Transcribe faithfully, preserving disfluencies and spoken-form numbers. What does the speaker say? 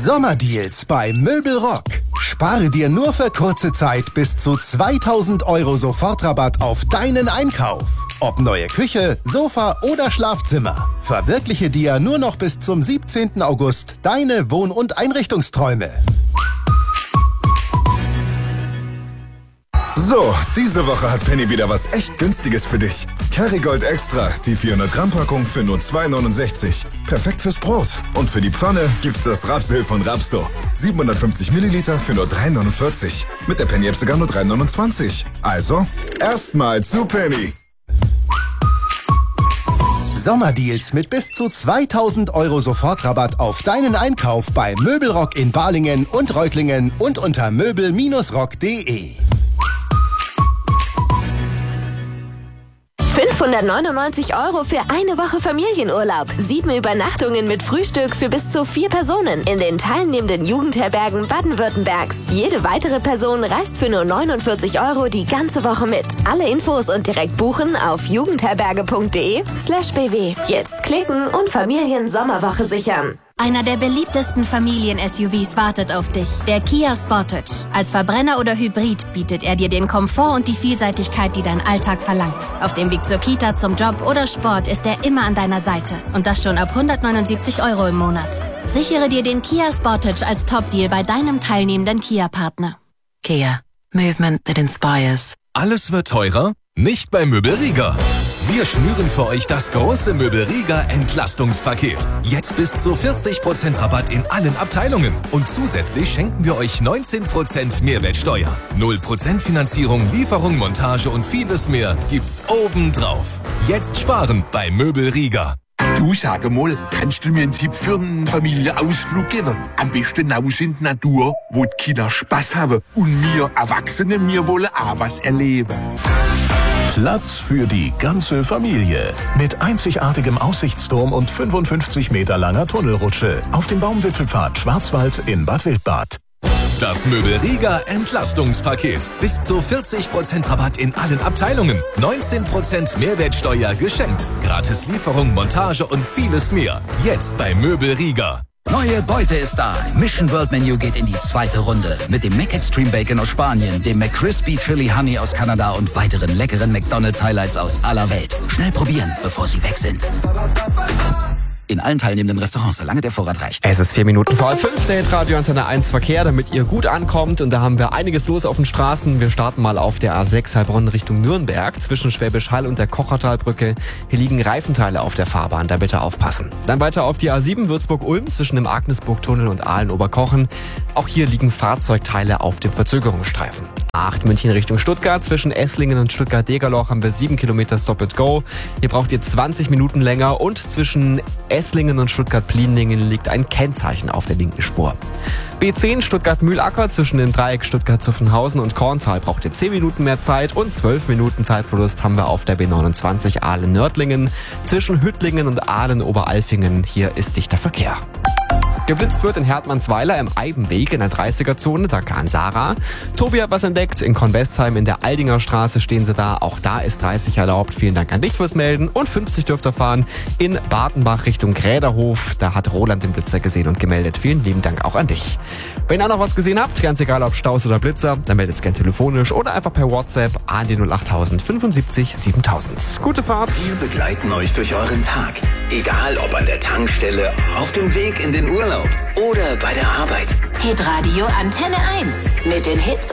Sommerdeals bei Möbelrock. Spare dir nur für kurze Zeit bis zu zweitausend Euro Sofortrabatt auf deinen Einkauf. Ob neue Küche, Sofa oder Schlafzimmer. Verwirkliche dir nur noch bis zum siebzehnten August deine Wohn- und Einrichtungsträume. So, diese Woche hat Penny wieder was echt Günstiges für dich. Kerrygold Extra, die vierhundert Gramm Packung für nur zwei neunundsechzig. Perfekt fürs Brot. Und für die Pfanne gibt's das Rapsöl von Rapso. siebenhundertfünfzig Milliliter für nur drei neunundvierzig. Mit der Penny-App sogar nur drei neunundzwanzig. Also, erstmal zu Penny. Sommerdeals mit bis zu zweitausend Euro Sofortrabatt auf deinen Einkauf bei Möbelrock in Balingen und Reutlingen und unter möbel Bindestrich rock punkt de. fünfhundertneunundneunzig Euro für eine Woche Familienurlaub. Sieben Übernachtungen mit Frühstück für bis zu vier Personen in den teilnehmenden Jugendherbergen Baden-Württembergs. Jede weitere Person reist für nur neunundvierzig Euro die ganze Woche mit. Alle Infos und direkt buchen auf jugendherberge.de slash bw. Jetzt klicken und Familien-Sommerwoche sichern. Einer der beliebtesten Familien-S U Vs wartet auf dich, der Kia Sportage. Als Verbrenner oder Hybrid bietet er dir den Komfort und die Vielseitigkeit, die dein Alltag verlangt. Auf dem Weg zur Kita, zum Job oder Sport ist er immer an deiner Seite. Und das schon ab hundertneunundsiebzig Euro im Monat. Sichere dir den Kia Sportage als Top-Deal bei deinem teilnehmenden Kia-Partner. Kia. Movement that inspires. Alles wird teurer? Nicht bei Möbelriga. Wir schnüren für euch das große Möbelriga Entlastungspaket. Jetzt bis zu vierzig Prozent Rabatt in allen Abteilungen. Und zusätzlich schenken wir euch neunzehn Prozent Mehrwertsteuer. null Prozent Finanzierung, Lieferung, Montage und vieles mehr gibt's obendrauf. Jetzt sparen bei Möbelriga. Du, sag mal, kannst du mir einen Tipp für einen Familienausflug geben? Am besten raus in die Natur, wo die Kinder Spaß haben und wir Erwachsene, wir wollen auch was erleben. Platz für die ganze Familie. Mit einzigartigem Aussichtsturm und fünfundfünfzig Meter langer Tunnelrutsche auf dem Baumwipfelpfad Schwarzwald in Bad Wildbad. Das Möbelriga Entlastungspaket. Bis zu vierzig Prozent Rabatt in allen Abteilungen. neunzehn Prozent Mehrwertsteuer geschenkt. Gratis Lieferung, Montage und vieles mehr. Jetzt bei Möbelriga. Neue Beute ist da. Mission World Menu geht in die zweite Runde. Mit dem McExtreme Bacon aus Spanien, dem McCrispy Chili Honey aus Kanada und weiteren leckeren McDonald's Highlights aus aller Welt. Schnell probieren, bevor sie weg sind. In allen teilnehmenden Restaurants, solange der Vorrat reicht. Es ist vier Minuten vor halb fünf, der Radio Antenne eins Verkehr, damit ihr gut ankommt. Und da haben wir einiges los auf den Straßen. Wir starten mal auf der A sechs Heilbronn Richtung Nürnberg, zwischen Schwäbisch Hall und der Kochertalbrücke. Hier liegen Reifenteile auf der Fahrbahn, da bitte aufpassen. Dann weiter auf die A sieben Würzburg-Ulm, zwischen dem Agnesburg-Tunnel und Aalen-Oberkochen. Auch hier liegen Fahrzeugteile auf dem Verzögerungsstreifen. A acht München Richtung Stuttgart, zwischen Esslingen und Stuttgart-Degerloch haben wir sieben Kilometer Stop-and-Go. Hier braucht ihr zwanzig Minuten länger und zwischen Esslingen und Stuttgart-Plienlingen liegt ein Kennzeichen auf der linken Spur. B zehn Stuttgart-Mühlacker, zwischen dem Dreieck Stuttgart-Zuffenhausen und Korntal braucht ihr zehn Minuten mehr Zeit und zwölf Minuten Zeitverlust haben wir auf der B neunundzwanzig Aalen-Nördlingen. Zwischen Hüttlingen und Aalen-Oberalfingen, hier ist dichter Verkehr. Geblitzt wird in Hertmannsweiler im Eibenweg in der dreißiger-Zone, da kann Sarah. Tobi hat was entdeckt, in Kornwestheim in der Aldinger Straße stehen sie da, auch da ist dreißig erlaubt. Vielen Dank an dich fürs Melden und fünfzig dürft ihr fahren in Bartenbach Richtung Gräderhof, da hat Roland den Blitzer gesehen und gemeldet. Vielen lieben Dank auch an dich. Wenn ihr noch was gesehen habt, ganz egal ob Staus oder Blitzer, dann meldet es gerne telefonisch oder einfach per WhatsApp an die null acht null null fünfundsiebzig siebentausend. Gute Fahrt! Wir begleiten euch durch euren Tag, egal ob an der Tankstelle, auf dem Weg in den Urlaub oder bei der Arbeit. Hitradio Antenne eins mit den Hits